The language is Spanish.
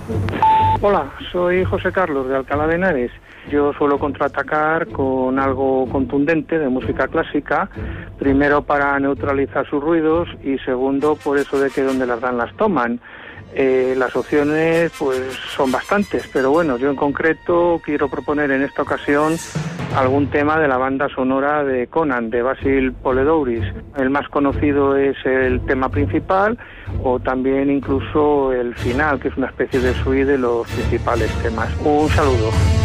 Hola, soy José Carlos de Alcalá de Henares. Yo suelo contraatacar con algo contundente de música clásica, primero para neutralizar sus ruidos y segundo por eso de que donde las dan las toman. Las opciones pues son bastantes, pero bueno, yo en concreto quiero proponer en esta ocasión algún tema de la banda sonora de Conan, de Basil Poledouris. El más conocido es el tema principal o también incluso el final, que es una especie de suite de los principales temas. Un saludo.